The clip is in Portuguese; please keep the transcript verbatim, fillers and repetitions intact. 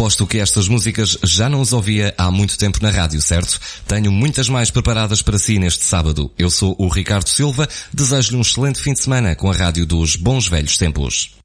Aposto que estas músicas já não as ouvia há muito tempo na rádio, certo? Tenho muitas mais preparadas para si neste sábado. Eu sou o Ricardo Silva, desejo-lhe um excelente fim de semana com a rádio dos bons velhos tempos.